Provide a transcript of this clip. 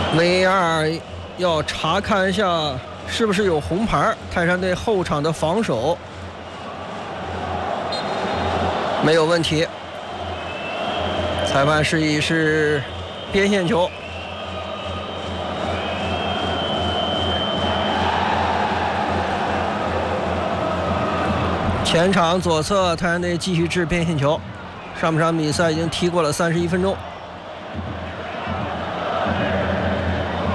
VAR 要查看一下是不是有红牌。泰山队后场的防守没有问题，裁判示意是边线球。前场左侧泰山队继续掷边线球，上半场比赛已经踢过了31分钟。